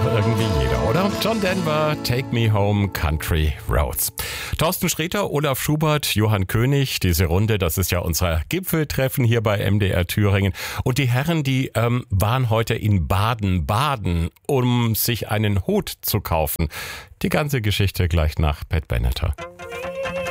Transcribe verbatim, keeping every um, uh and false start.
irgendwie jeder, oder? John Denver, Take Me Home, Country Roads. Thorsten Sträter, Olaf Schubert, Johann König, diese Runde, das ist ja unser Gipfeltreffen hier bei M D R Thüringen. Und die Herren, die ähm, waren heute in Baden-Baden, um sich einen Hut zu kaufen. Die ganze Geschichte gleich nach Pat Benatar.